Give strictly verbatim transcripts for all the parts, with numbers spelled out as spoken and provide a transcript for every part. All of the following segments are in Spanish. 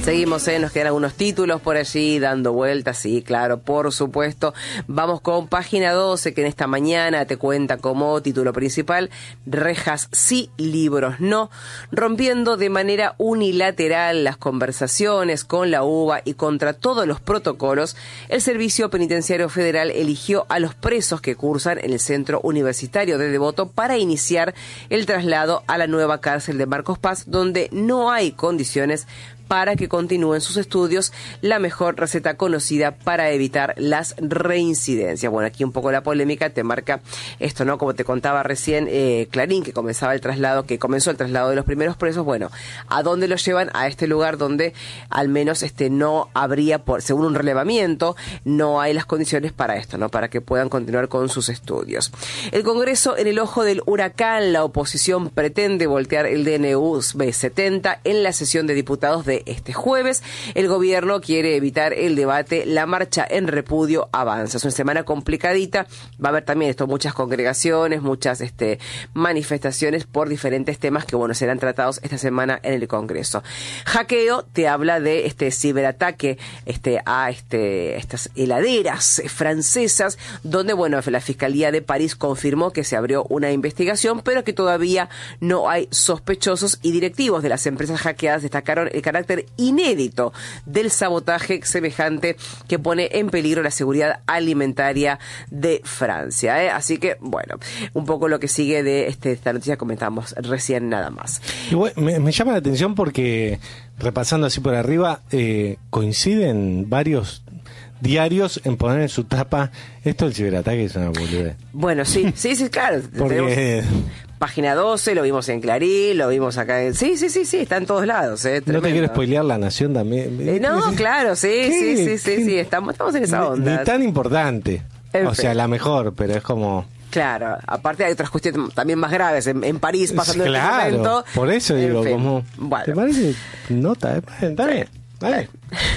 Seguimos, ¿eh? Nos quedan algunos títulos por allí dando vueltas, sí, claro, por supuesto. Vamos con Página doce, que en esta mañana te cuenta como título principal: rejas sí, libros no, rompiendo de manera unilateral las conversaciones con la U B A y contra todos los protocolos. El Servicio Penitenciario Federal eligió a los presos que cursan en el Centro Universitario de Devoto para iniciar el traslado a la nueva cárcel de Marcos Paz, donde no hay condiciones para que continúen sus estudios, la mejor receta conocida para evitar las reincidencias. Bueno, aquí un poco la polémica te marca esto, ¿no? Como te contaba recién eh, Clarín, que comenzaba el traslado, que comenzó el traslado de los primeros presos. Bueno, ¿a dónde los llevan? A este lugar donde al menos este no habría, por, según un relevamiento, no hay las condiciones para esto, ¿no? Para que puedan continuar con sus estudios. El Congreso en el ojo del huracán. La oposición pretende voltear el D N U B setenta en la sesión de diputados de este jueves. El gobierno quiere evitar el debate. La marcha en repudio avanza. Es una semana complicadita. Va a haber también esto, muchas congregaciones, muchas este, manifestaciones por diferentes temas que, bueno, serán tratados esta semana en el Congreso. Hackeo te habla de este ciberataque este, a este, estas heladeras francesas, donde, bueno, la Fiscalía de París confirmó que se abrió una investigación, pero que todavía no hay sospechosos, y directivos de las empresas hackeadas destacaron el carácter inédito del sabotaje semejante que pone en peligro la seguridad alimentaria de Francia, ¿eh? Así que, bueno, un poco lo que sigue de este, esta noticia comentamos recién nada más. Y bueno, me, me llama la atención porque, repasando así por arriba, eh, coinciden varios diarios en poner en su tapa esto del ciberataque. Es una boludez. Bueno, sí, sí, sí, claro. Porque... Página doce, lo vimos en Clarín, lo vimos acá en... Sí, sí, sí, sí, está en todos lados. Eh, no te quiero spoilear La Nación también. Eh, no, claro, sí, sí, sí, sí, sí, estamos, estamos en esa onda. Ni, ni tan importante. En o fin. sea, la mejor, pero es como... Claro, aparte hay otras cuestiones también más graves en, en París pasando claro, el momento. Por eso digo, fin. como... Bueno. ¿Te parece nota? Está bien, vale.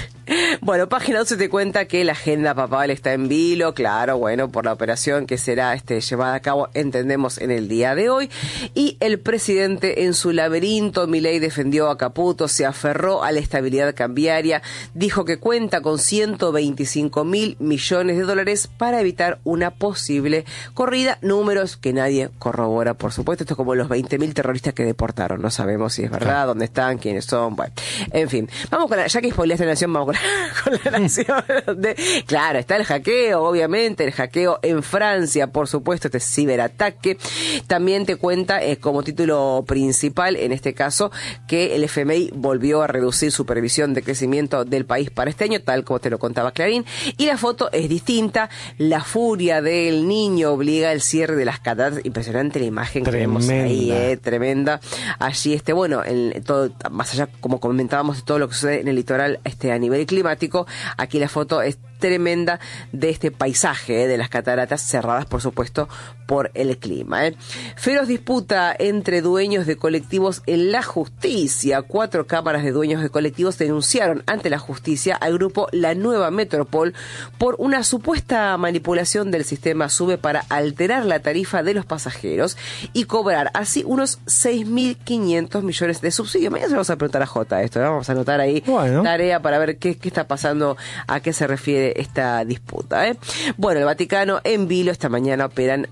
Bueno, Página doce te cuenta que la agenda papal está en vilo, claro, bueno, por la operación que será este, llevada a cabo, entendemos, en el día de hoy. Y el presidente en su laberinto, Milei, defendió a Caputo, se aferró a la estabilidad cambiaria, dijo que cuenta con ciento veinticinco mil millones de dólares para evitar una posible corrida, números que nadie corrobora, por supuesto. Esto es como los veinte mil terroristas que deportaron, no sabemos si es verdad, dónde están, quiénes son, bueno, en fin. Vamos con la, ya que spoileaste la Nación, vamos con con la Nación. De, claro, está el hackeo, obviamente, el hackeo en Francia, por supuesto, este ciberataque. También te cuenta eh, como título principal, en este caso, que el F M I volvió a reducir su previsión de crecimiento del país para este año, tal como te lo contaba Clarín. Y la foto es distinta. La furia del niño obliga al cierre de las cataratas. Impresionante la imagen tremenda. Que vemos ahí, eh, tremenda. Allí, este, bueno, en todo, más allá, como comentábamos, de todo lo que sucede en el litoral este, a nivel climático, aquí la foto es tremenda de este paisaje, ¿eh? De las cataratas cerradas, por supuesto, por el clima, ¿eh? Feroz disputa entre dueños de colectivos en la justicia. Cuatro cámaras de dueños de colectivos denunciaron ante la justicia al grupo La Nueva Metropol por una supuesta manipulación del sistema SUBE para alterar la tarifa de los pasajeros y cobrar así unos seis mil quinientos millones de subsidio. Mañana se vamos a preguntar a Jota esto, ¿no? Vamos a anotar ahí bueno. tarea para ver qué, qué está pasando, a qué se refiere esta disputa, ¿eh? Bueno, el Vaticano en vilo. Esta mañana operan